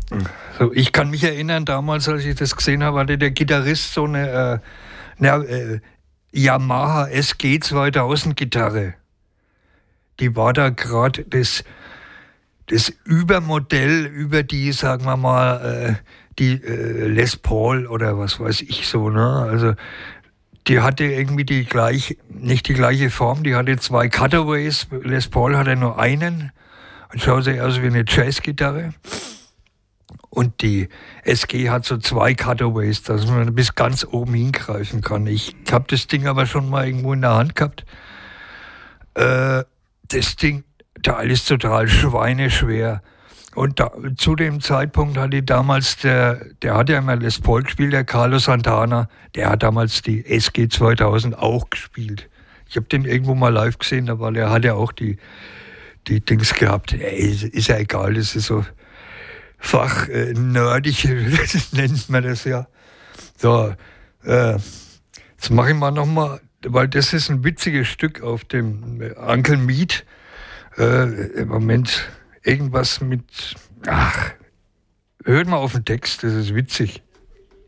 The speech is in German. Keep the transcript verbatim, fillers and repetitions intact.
So, ich kann mich erinnern, damals, als ich das gesehen habe, hatte der Gitarrist so eine, äh, eine äh, Yamaha S G zweitausend Gitarre. Die war da gerade das, das Übermodell über die, sagen wir mal, äh, die äh, Les Paul oder was weiß ich so, ne? Also die hatte irgendwie die gleich, nicht die gleiche Form, die hatte zwei Cutaways. Les Paul hatte nur einen und schaute aus wie eine Jazzgitarre. Und die S G hat so zwei Cutaways, dass man bis ganz oben hingreifen kann. Ich habe das Ding aber schon mal irgendwo in der Hand gehabt. Äh, das Ding, Teil ist total schweineschwer. Und da, zu dem Zeitpunkt hatte damals der, der hat ja immer Les Paul gespielt, der Carlos Santana, der hat damals die S G zweitausend auch gespielt. Ich habe den irgendwo mal live gesehen, aber der hat ja auch die, die Dings gehabt. Ey, ist, ist ja egal, das ist so Fach äh, nerdig, nennt man das ja. So, äh, jetzt mache ich mal nochmal, weil das ist ein witziges Stück auf dem Uncle Meat. Äh, Im Moment irgendwas mit, ach, hört mal auf den Text, das ist witzig.